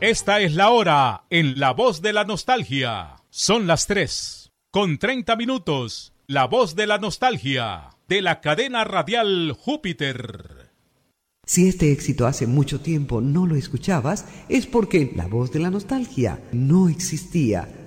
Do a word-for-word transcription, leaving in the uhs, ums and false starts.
Esta es la hora en La Voz de la Nostalgia. Son las tres con treinta minutos. La Voz de la Nostalgia de la cadena radial Júpiter. Si este éxito hace mucho tiempo no lo escuchabas, es porque La Voz de la Nostalgia no existía.